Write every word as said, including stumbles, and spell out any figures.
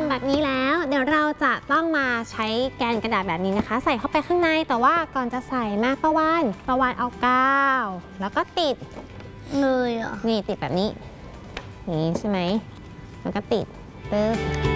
ำแบบนี้แล้วเดี๋ยวเราจะต้องมาใช้แกนกระดาษแบบนี้นะคะใส่เข้าไปข้างในแต่ว่าก่อนจะใส่มาประวานประวานเอากาวแล้วก็ติดเลยอ่ะนี่ติดแบบนี้นี่ใช่ไหมแล้วก็ติดปึ๊บ